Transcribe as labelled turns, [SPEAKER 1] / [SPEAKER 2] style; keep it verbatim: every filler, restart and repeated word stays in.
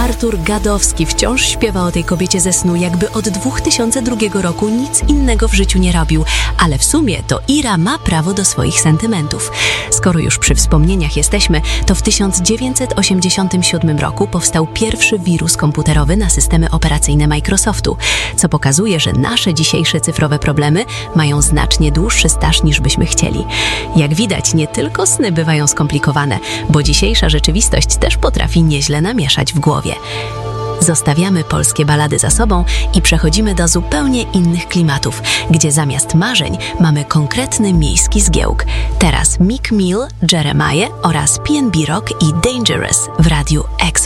[SPEAKER 1] Artur Gadowski wciąż śpiewa o tej kobiecie ze snu, jakby od dwa tysiące drugiego roku nic innego w życiu nie robił. Ale w sumie to Ira ma prawo do swoich sentymentów. Skoro już przy wspomnieniach jesteśmy, to w tysiąc dziewięćset osiemdziesiątym siódmym roku powstał pierwszy wirus komputerowy na systemy operacyjne Microsoftu, co pokazuje, że nasze dzisiejsze cyfrowe problemy mają znacznie dłuższy staż niż byśmy chcieli. Jak widać, nie tylko sny bywają skomplikowane, bo dzisiejsza rzeczywistość też potrafi nieźle namieszać w głowie. Zostawiamy polskie balady za sobą i przechodzimy do zupełnie innych klimatów, gdzie zamiast marzeń mamy konkretny miejski zgiełk. Teraz Meek Mill, Jeremiah oraz P N B Rock i Dangerous w radiu X